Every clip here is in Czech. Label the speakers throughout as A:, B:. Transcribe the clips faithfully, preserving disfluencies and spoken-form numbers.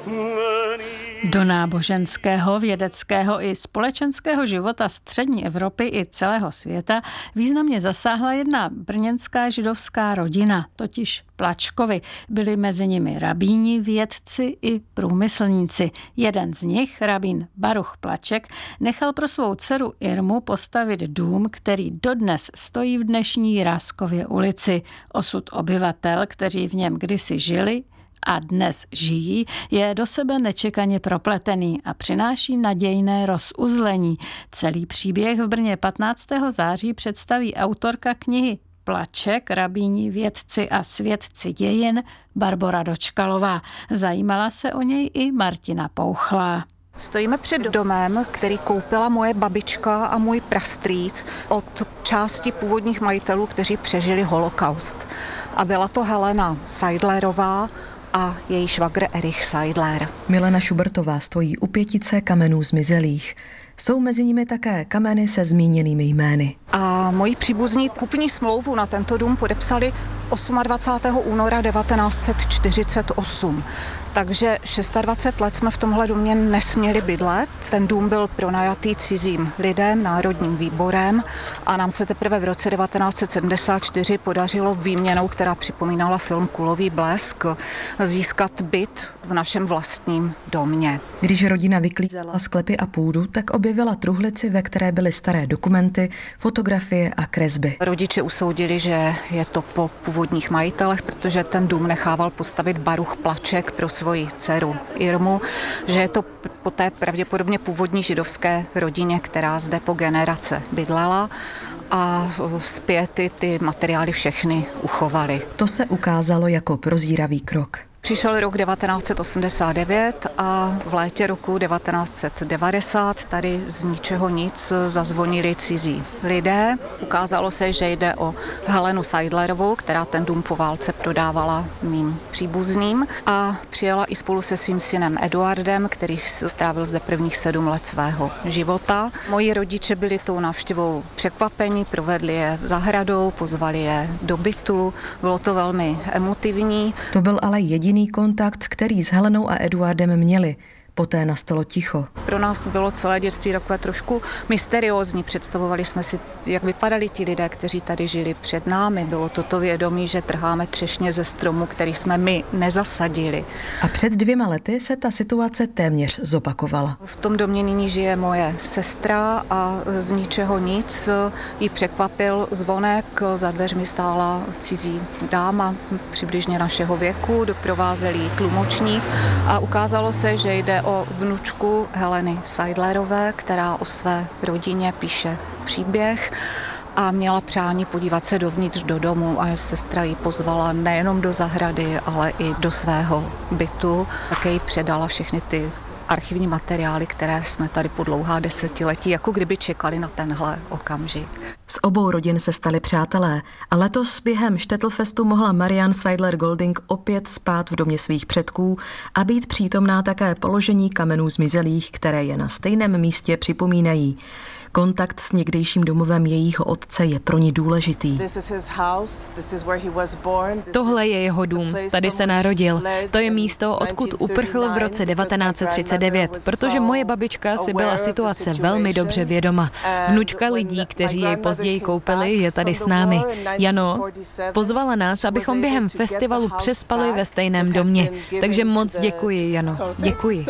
A: Do náboženského, vědeckého i společenského života střední Evropy i celého světa významně zasáhla jedna brněnská židovská rodina, totiž Plačkovi. Byli mezi nimi rabíni, vědci i průmyslníci. Jeden z nich, rabín Baruch Plaček, nechal pro svou dceru Irmu postavit dům, který dodnes stojí v dnešní Ráskově ulici. Osud obyvatel, kteří v něm kdysi žili a dnes žijí, je do sebe nečekaně propletený a přináší nadějné rozuzlení. Celý příběh v Brně patnáctého září představí autorka knihy Plaček, rabíni, vědci a svědci dějin Barbora Dočkalová. Zajímala se o něj i Martina Pouchlá.
B: Stojíme před domem, který koupila moje babička a můj prastrýc od části původních majitelů, kteří přežili holokaust. A byla to Helena Seidlerová a její švagr Erich Seidler.
C: Milena Šubertová stojí u pětice kamenů zmizelých. Jsou mezi nimi také kameny se zmíněnými jmény.
B: A moji příbuzní kupní smlouvu na tento dům podepsali dvacátého osmého února devatenáct set čtyřicet osm. Takže dvacet šest let jsme v tomhle domě nesměli bydlet. Ten dům byl pronajatý cizím lidem, Národním výborem a nám se teprve v roce devatenáct set sedmdesát čtyři podařilo výměnou, která připomínala film Kulový blesk, získat byt v našem vlastním domě.
C: Když rodina vyklízela sklepy a půdu, tak objevila truhlici, ve které byly staré dokumenty, fotografie a kresby.
B: Rodiče usoudili, že je to po původních majitelech, protože ten dům nechával postavit Baruch Plaček pro svoji dceru Irmu, že je to po té pravděpodobně původní židovské rodině, která zde po generace bydlela a zpět ty materiály všechny uchovali.
C: To se ukázalo jako prozíravý krok.
B: Přišel rok devatenáct set osmdesát devět a v létě roku devatenáct set devadesát tady z ničeho nic zazvonili cizí lidé. Ukázalo se, že jde o Helenu Seidlerovou, která ten dům po válce prodávala mým příbuzným a přijela i spolu se svým synem Eduardem, který strávil zde prvních sedm let svého života. Moji rodiče byli tou návštěvou překvapeni, provedli je zahradou, pozvali je do bytu. Bylo to velmi emotivní.
C: To byl ale jediný Jediný kontakt, který s Helenou a Eduardem měli. Poté nastalo ticho.
B: Pro nás bylo celé dětství takové trošku mysteriózní. Představovali jsme si, jak vypadali ti lidé, kteří tady žili před námi. Bylo toto vědomí, že trháme třešně ze stromu, který jsme my nezasadili.
C: A před dvěma lety se ta situace téměř zopakovala.
B: V tom domě nyní žije moje sestra a z ničeho nic jí překvapil zvonek. Za dveřmi stála cizí dáma přibližně našeho věku, doprovázel jí tlumočník a ukázalo se, že jde o vnučku Heleny Seidlerové, která o své rodině píše příběh a měla přání podívat se dovnitř do domu a sestra ji pozvala nejenom do zahrady, ale i do svého bytu. Také jí předala všechny ty archivní materiály, které jsme tady po dlouhá desetiletí jako kdyby čekali na tenhle okamžik.
C: Z obou rodin se stali přátelé a letos během Štettlfestu mohla Marianne Seidler-Golding opět spát v domě svých předků a být přítomná také položení kamenů zmizelých, které je na stejném místě připomínají. Kontakt s někdejším domovem jejího otce je pro ní důležitý.
D: Tohle je jeho dům, tady se narodil. To je místo, odkud uprchl v roce devatenáct set třicet devět, protože moje babička si byla situace velmi dobře vědoma. Vnučka lidí, kteří jej později koupili, je tady s námi. Jano pozvala nás, abychom během festivalu přespali ve stejném domě. Takže moc děkuji, Jano. Děkuji.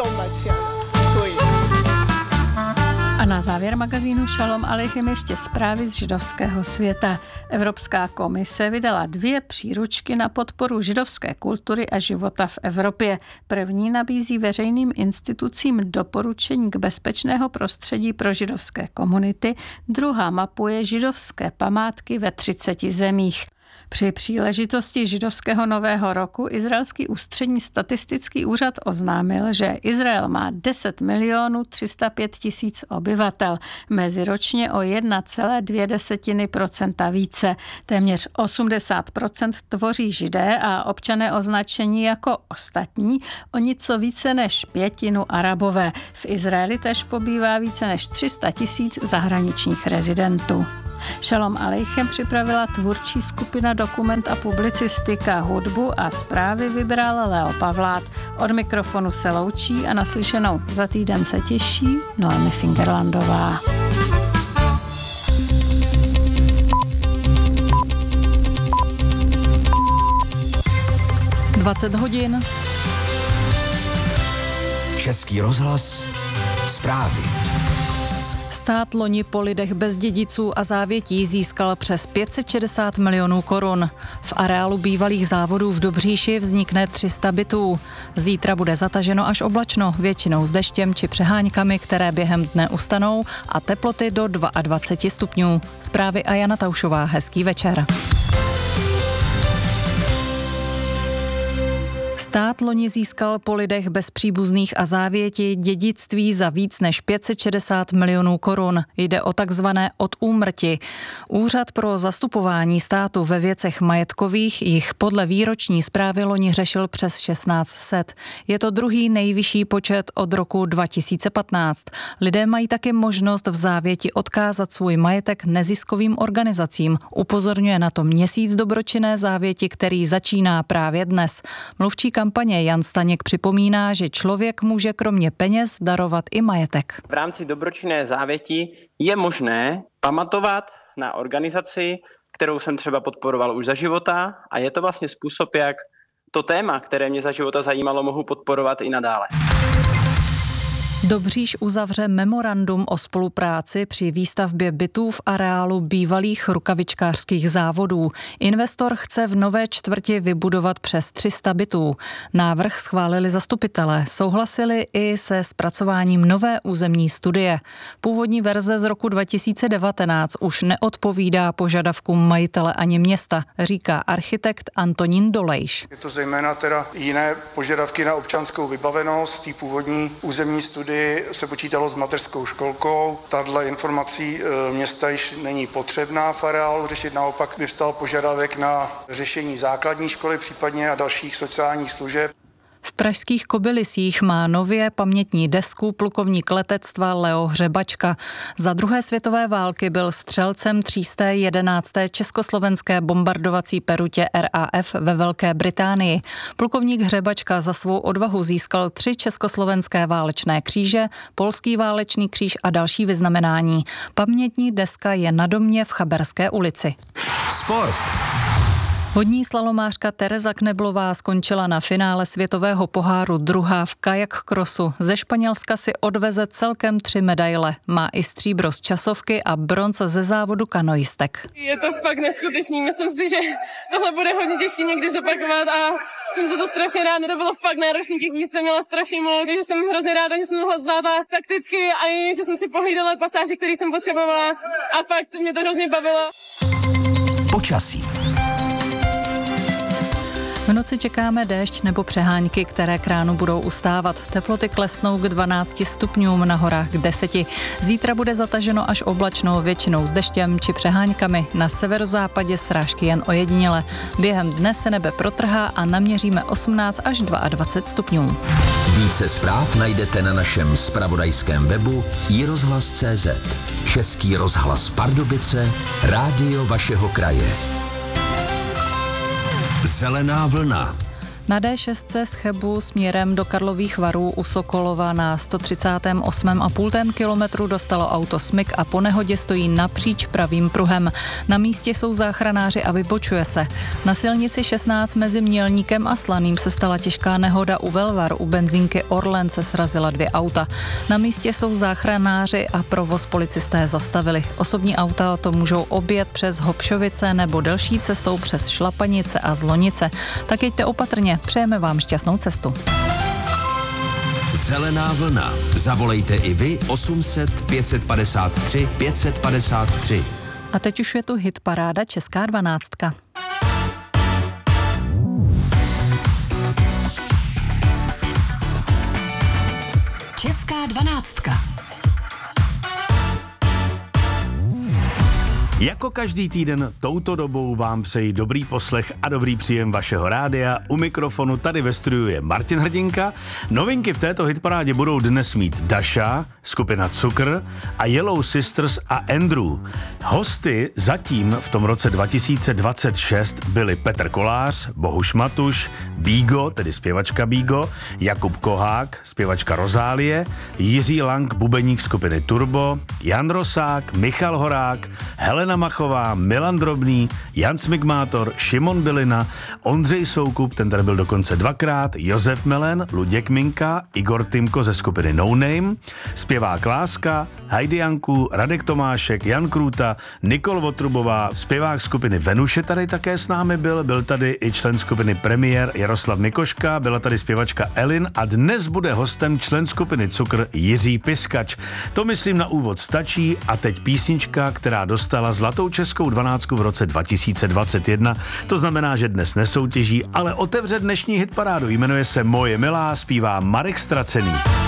A: A na závěr magazínu Šalom Aleichem ještě zprávy z židovského světa. Evropská komise vydala dvě příručky na podporu židovské kultury a života v Evropě. První nabízí veřejným institucím doporučení k bezpečného prostředí pro židovské komunity, druhá mapuje židovské památky ve třiceti zemích. Při příležitosti židovského nového roku izraelský ústřední statistický úřad oznámil, že Izrael má deset milionů tři sta pět tisíc obyvatel, meziročně o jedna celá dvě procenta více. Téměř osmdesát procent tvoří Židé a občané označení jako ostatní, o něco více než pětinu Arabové. V Izraeli též pobývá více než tři sta tisíc zahraničních rezidentů. Shalom Aleichem připravila tvůrčí skupina Dokument a publicistika, hudbu a zprávy vybral Leo Pavlát. Od mikrofonu se loučí a naslyšenou za týden se těší Noemi Fingerlandová.
E: dvacet hodin.
F: Český rozhlas, zprávy.
E: Stát loni po lidech bez dědiců a závětí získal přes pět set šedesát milionů korun. V areálu bývalých závodů v Dobříši vznikne tři sta bytů. Zítra bude zataženo až oblačno, většinou s deštěm či přeháňkami, které během dne ustanou, a teploty do dvacet dva stupňů. Zprávy a Jana Taušová. Hezký večer. Stát loni získal po lidech bez příbuzných a závěti dědictví za víc než pět set šedesát milionů korun. Jde o takzvané od úmrti. Úřad pro zastupování státu ve věcech majetkových jich podle výroční zprávy loni řešil přes šestnáct set. Je to druhý nejvyšší počet od roku dva tisíce patnáct. Lidé mají také možnost v závěti odkázat svůj majetek neziskovým organizacím. Upozorňuje na to měsíc dobročinné závěti, který začíná právě dnes. Mluvčí kampaně Jan Staněk připomíná, že člověk může kromě peněz darovat i majetek.
G: V rámci dobročinné závěti je možné pamatovat na organizaci, kterou jsem třeba podporoval už za života, a je to vlastně způsob, jak to téma, které mě za života zajímalo, mohu podporovat i nadále.
E: Dobříš uzavře memorandum o spolupráci při výstavbě bytů v areálu bývalých rukavičkářských závodů. Investor chce v nové čtvrti vybudovat přes tři sta bytů. Návrh schválili zastupitelé. Souhlasili i se zpracováním nové územní studie. Původní verze z roku dva tisíce devatenáct už neodpovídá požadavkům majitele ani města, říká architekt Antonín Dolejš.
H: Je to zejména teda jiné požadavky na občanskou vybavenost. Tý původní územní studie se počítalo s mateřskou školkou. Tato informací města již není potřebná v areálu řešit, naopak vyvstal požadavek na řešení základní školy, případně a dalších sociálních služeb.
E: V pražských Kobylisích má nově pamětní desku plukovník letectva Leo Hřebačka. Za druhé světové války byl střelcem tří set jedenácté československé bombardovací perutě R A F ve Velké Británii. Plukovník Hřebačka za svou odvahu získal tři československé válečné kříže, polský válečný kříž a další vyznamenání. Pamětní deska je na domě v Chaberské ulici.
F: Sport.
E: Vodní slalomářka Tereza Kneblová skončila na finále světového poháru druhá v kajak krosu. Ze Španělska si odveze celkem tři medaile. Má i stříbro z časovky a bronz ze závodu kanoistek.
I: Je to fakt neskutečný. Myslím si, že tohle bude hodně těžké někdy zopakovat a jsem za to strašně ráda. To bylo fakt náročný, těch míst jsem měla strašně moc, takže jsem hrozně ráda, že jsem mohla zvládat takticky a i, že jsem si pohlídala pasáže, které jsem potřebovala, a pak to mě to hrozně bavilo.
F: Počasí.
E: V noci čekáme déšť nebo přeháňky, které k ránu budou ustávat. Teploty klesnou k dvanácti stupňům, na horách k deseti. Zítra bude zataženo až oblačno, většinou s deštěm či přeháňkami. Na severozápadě srážky jen ojediněle. Během dne se nebe protrhá a naměříme osmnáct až dvacet dva stupňů.
F: Více zpráv najdete na našem zpravodajském webu i rozhlas tečka cé zet. Český rozhlas Pardubice, rádio vašeho kraje. Zelená vlna.
E: Na dé šest z Chebu směrem do Karlových Varů u Sokolova na sto třicátém osmém a půl kilometru dostalo auto smyk a po nehodě stojí napříč pravým pruhem. Na místě jsou záchranáři a vybočuje se. Na silnici šestnáct mezi Mělníkem a Slaným se stala těžká nehoda u Velvar. U benzínky Orlen se srazila dvě auta. Na místě jsou záchranáři a provoz policisté zastavili. Osobní auta to můžou objet přes Hopšovice nebo delší cestou přes Šlapanice a Zlonice. Tak jeďte opatrně. Přejeme vám šťastnou cestu.
F: Zelená vlna. Zavolejte i vy osm set pět set padesát tři pět set padesát tři.
E: A teď už je tu hit paráda Česká dvanáctka.
J: Česká dvanáctka. Jako každý týden touto dobou vám přeji dobrý poslech a dobrý příjem vašeho rádia. U mikrofonu tady ve studiu je Martin Hrdinka. Novinky v této hitparádě budou dnes mít Dasha, skupina Cukr a Yellow Sisters a Andrew. Hosty zatím v tom roce dva tisíce dvacet šest byli Petr Kolář, Bohuš Matuš, Bígo, tedy zpěvačka Bígo, Jakub Kohák, zpěvačka Rozálie, Jiří Lang, bubeník skupiny Turbo, Jan Rosák, Michal Horák, Helena Machová, Milan Drobný, Jan Smigmátor, Šimon Bylina, Ondřej Soukup, ten tady byl dokonce dvakrát, Josef Melen, Luděk Minka, Igor Tymko ze skupiny No Name, zpěvák Láska, Heidi Janku, Radek Tomášek, Jan Krůta, Nikol Votrubová, zpěvák skupiny Venuše tady také s námi byl, byl tady i člen skupiny Premiér Jaroslav Mikoška, byla tady zpěvačka Elin a dnes bude hostem člen skupiny Cukr Jiří Piskač. To myslím na úvod stačí a teď písnička, která dostala zlatou českou dvanáctku v roce dva tisíce dvacet jedna. To znamená, že dnes nesoutěží, ale otevře dnešní hitparádu. Jmenuje se Moje milá, zpívá Marek Stracený.